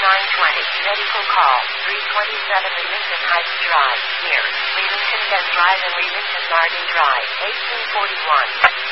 Medical call, 327 Leamington Heights Drive, near Leamington Bend Drive and Leamington Garden Drive, 1841.